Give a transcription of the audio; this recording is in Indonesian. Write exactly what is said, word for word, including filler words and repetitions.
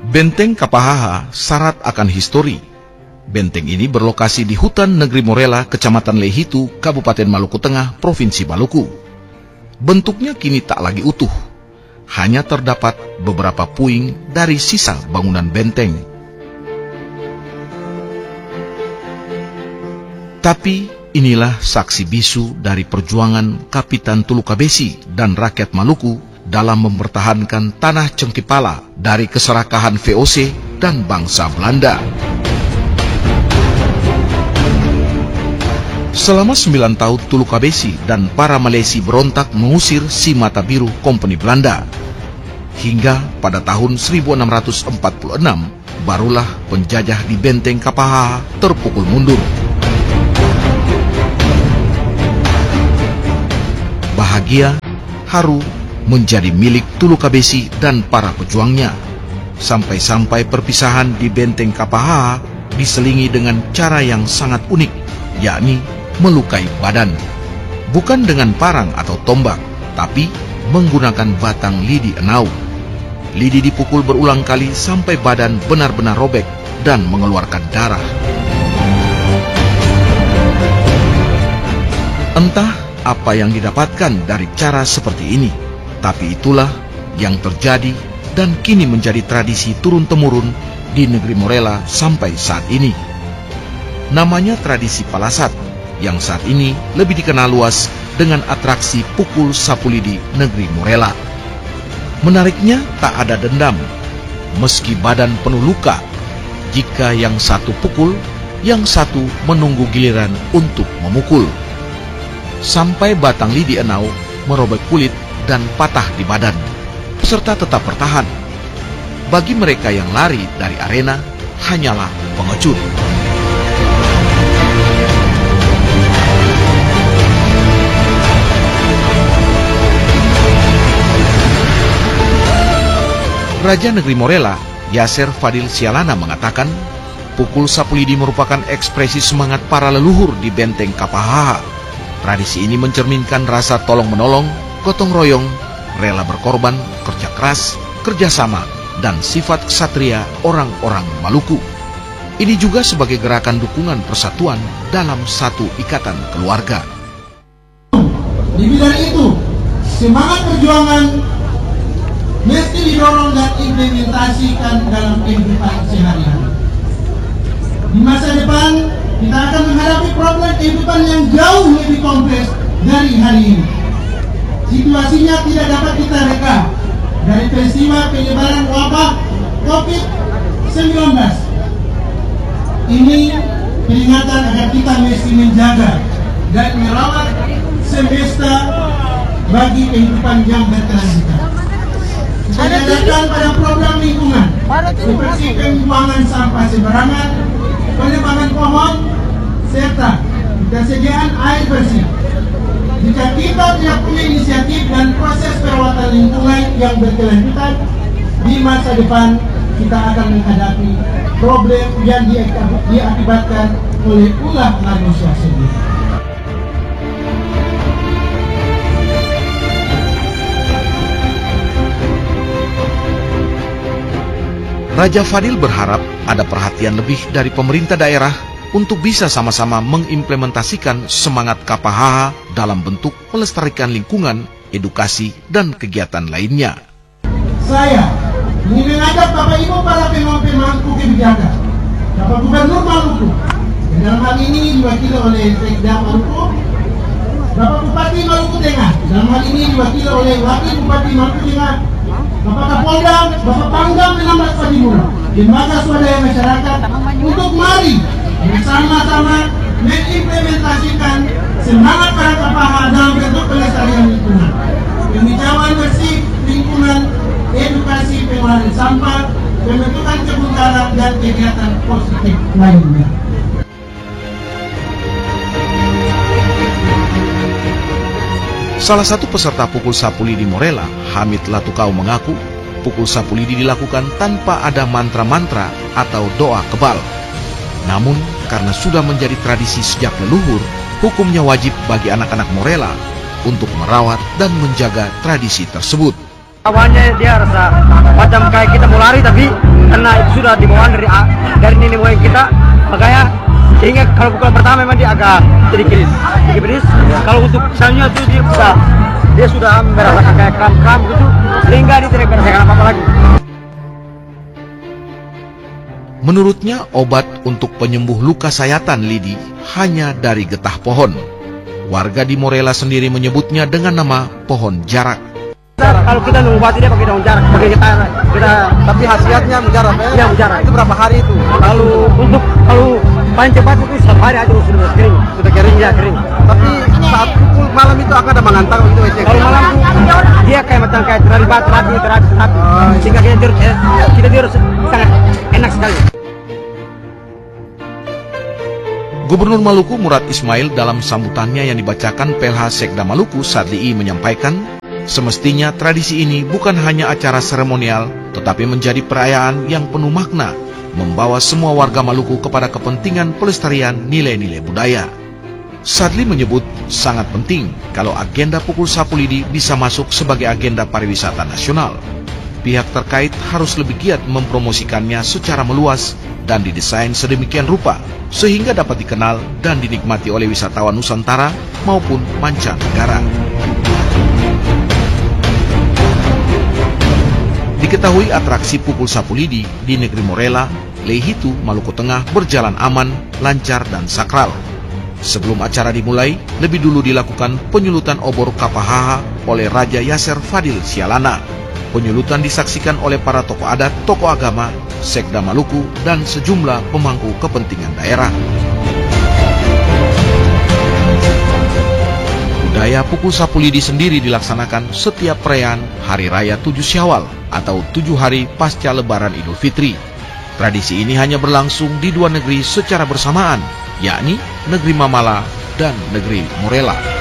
Benteng Kapahaha syarat akan histori. Benteng ini berlokasi di hutan negeri Morela, Kecamatan Lehitu, Kabupaten Maluku Tengah, Provinsi Maluku. Bentuknya kini tak lagi utuh, hanya terdapat beberapa puing dari sisa bangunan benteng. Tapi inilah saksi bisu dari perjuangan Kapitan Tulukabesi dan rakyat Maluku dalam mempertahankan tanah Cengkipala dari keserakahan V O C dan bangsa Belanda. Selama sembilan tahun Tulukabesi dan para Malesi berontak mengusir si Mata Biru Kompeni Belanda. Hingga pada tahun seribu enam ratus empat puluh enam, barulah penjajah di Benteng Kapahaha terpukul mundur. Bahagia, haru, menjadi milik Tulukabesi dan para pejuangnya. Sampai-sampai perpisahan di Benteng Kapahaha diselingi dengan cara yang sangat unik, yakni melukai badan. Bukan dengan parang atau tombak, tapi menggunakan batang lidi enau. Lidi dipukul berulang kali sampai badan benar-benar robek dan mengeluarkan darah. Entah apa yang didapatkan dari cara seperti ini, tapi itulah yang terjadi dan kini menjadi tradisi turun-temurun di negeri Morela sampai saat ini. Namanya tradisi Palasat, yang saat ini lebih dikenal luas dengan atraksi pukul sapu lidi negeri Morela. Menariknya tak ada dendam, meski badan penuh luka. Jika yang satu pukul, yang satu menunggu giliran untuk memukul. Sampai batang lidi enau merobek kulit dan patah di badan. Peserta tetap bertahan. Bagi mereka yang lari dari arena, hanyalah pengecut. Raja Negeri Morela, Yasser Fadil Sialana mengatakan, pukul sapu lidi merupakan ekspresi semangat para leluhur di Benteng Kapahaha. Tradisi ini mencerminkan rasa tolong-menolong, gotong royong, rela berkorban, kerja keras, kerjasama, dan sifat ksatria orang-orang Maluku. Ini juga sebagai gerakan dukungan persatuan dalam satu ikatan keluarga. Di bidang itu, semangat perjuangan mesti didorong dan implementasikan dalam kehidupan sehari-hari. Di masa depan, kita akan menghadapi problem kehidupan yang jauh lebih kompleks dari hari ini. Situasinya tidak dapat kita reka dari peristiwa penyebaran wabah COVID sembilan belas. Ini peringatan agar kita mesti menjaga dan merawat semesta bagi kehidupan yang berkelanjutan. Menyadarkan pada program lingkungan seperti pembuangan sampah sembarangan, penebangan pohon, serta ketersediaan air bersih. Jika kita tidak punya inisiatif dan proses perawatan lingkungan yang berkelanjutan, di masa depan kita akan menghadapi problem yang diakibatkan oleh ulah manusia sendiri. Raja Fadil berharap ada perhatian lebih dari pemerintah daerah untuk bisa sama-sama mengimplementasikan semangat Kapahaha dalam bentuk melestarikan lingkungan, edukasi, dan kegiatan lainnya. Saya ingin mengajak Bapak Ibu para pemangku kebijakan, Bapak Gubernur Maluku, yang dalam hal ini diwakili oleh Sekda Maluku, Bapak Bupati Maluku Tengah, dalam hal ini diwakili oleh Wakil Bupati Maluku Tengah, Bapak Kapolda, Bapak Pangdam Melambat Padimura, lembaga swadaya masyarakat, untuk mari bersama-sama mengimplementasikan semangat para Kapahaha dalam bentuk pelestarian lingkungan, penghijauan bersih lingkungan, edukasi pengolahan sampah, pembentukan kebun garam, dan kegiatan positif lainnya. Salah satu peserta pukul sapu lidi Morela, Hamid Latukau, mengaku pukul sapu lidi dilakukan tanpa ada mantra-mantra atau doa kebal. Namun, karena sudah menjadi tradisi sejak leluhur, hukumnya wajib bagi anak-anak Morela untuk merawat dan menjaga tradisi tersebut. Awalnya dia rasa macam kayak kita mau lari, tapi karena itu sudah dibawaan dari dari nenek moyang kita, makanya sehingga kalau pukulan pertama memang dia agak sedikit sedikit beris. Kalau untuk selanjutnya itu dia sudah dia sudah merasakan kayak kram-kram gitu, sehingga dia tidak merasakan apa-apa lagi. Menurutnya obat untuk penyembuh luka sayatan lidi hanya dari getah pohon. Warga di Morela sendiri menyebutnya dengan nama pohon jarak. Kalau kita mengobati dia pakai daun jarak, pakai kita, kita tapi khasiatnya mujarab ya? Iya, mujarab. Itu berapa hari itu? Kalau untuk kalau paling cepat itu satu hari aja sudah kering, sudah kering ya kering. Tapi saat pukul malam itu akan ada mengantar gitu ya? Kalau malam tuh dia kayak macam kayak terapi terapi terapi terapi, oh, sehingga kita tidur eh, kita tidur sangat enak sekali. Gubernur Maluku Murad Ismail dalam sambutannya yang dibacakan P L H Sekda Maluku Sadli menyampaikan, semestinya tradisi ini bukan hanya acara seremonial, tetapi menjadi perayaan yang penuh makna, membawa semua warga Maluku kepada kepentingan pelestarian nilai-nilai budaya. Sadli menyebut sangat penting kalau agenda Pukul Sapu Lidi bisa masuk sebagai agenda pariwisata nasional. Pihak terkait harus lebih giat mempromosikannya secara meluas dan didesain sedemikian rupa sehingga dapat dikenal dan dinikmati oleh wisatawan Nusantara maupun mancanegara. Diketahui atraksi Pukul Sapu Lidi di negeri Morela, Lehitu, Maluku Tengah berjalan aman, lancar, dan sakral. Sebelum acara dimulai, lebih dulu dilakukan penyulutan obor Kapahaha oleh Raja Yasser Fadil Sialana. Penyulutan disaksikan oleh para tokoh adat, tokoh agama, Sekda Maluku, dan sejumlah pemangku kepentingan daerah. Budaya Pukul Sapu Lidi sendiri dilaksanakan setiap perayaan Hari Raya Tujuh Syawal atau tujuh hari pasca Lebaran Idul Fitri. Tradisi ini hanya berlangsung di dua negeri secara bersamaan, yakni negeri Mamala dan negeri Morela.